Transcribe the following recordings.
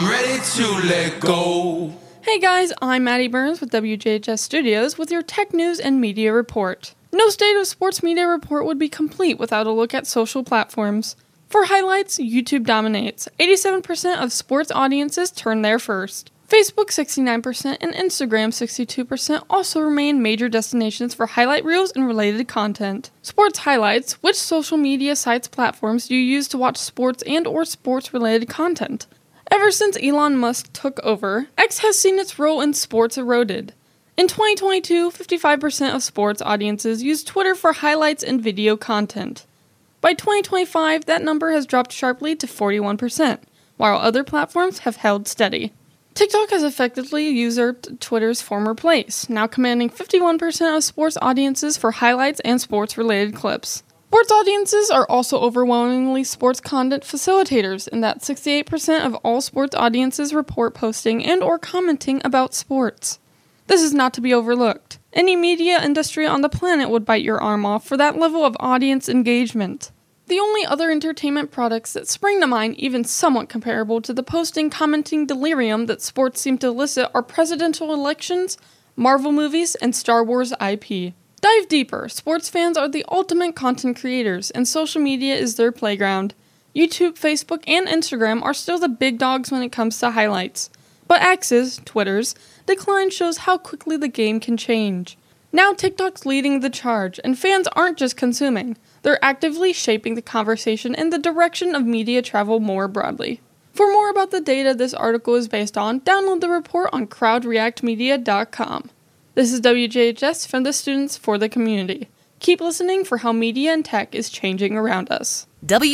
I'm ready to let go. Hey guys, I'm Maddie Burns with WJHS Studios with your tech news and media report. No State of Sports Media report would be complete without a look at social platforms. For highlights, YouTube dominates. 87% of sports audiences turn there first. Facebook 69% and Instagram 62% also remain major destinations for highlight reels and related content. Sports highlights: which social media sites platforms do you use to watch sports and or sports related content? Ever since Elon Musk took over, X has seen its role in sports eroded. In 2022, 55% of sports audiences use Twitter for highlights and video content. By 2025, that number has dropped sharply to 41%, while other platforms have held steady. TikTok has effectively usurped Twitter's former place, now commanding 51% of sports audiences for highlights and sports-related clips. Sports audiences are also overwhelmingly sports content facilitators, in that 68% of all sports audiences report posting and or commenting about sports. This is not to be overlooked. Any media industry on the planet would bite your arm off for that level of audience engagement. The only other entertainment products that spring to mind even somewhat comparable to the posting commenting delirium that sports seem to elicit are presidential elections, Marvel movies, and Star Wars IP. Dive deeper. Sports fans are the ultimate content creators, and social media is their playground. YouTube, Facebook, and Instagram are still the big dogs when it comes to highlights. But X's, Twitter's, decline shows how quickly the game can change. Now TikTok's leading the charge, and fans aren't just consuming. They're actively shaping the conversation in the direction of media travel more broadly. For more about the data this article is based on, download the report on crowdreactmedia.com. This is WJHS from the students for the community. Keep listening for how media and tech is changing around us.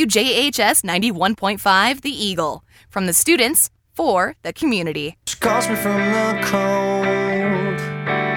WJHS 91.5 The Eagle. From the students for the community. She calls me from the cold.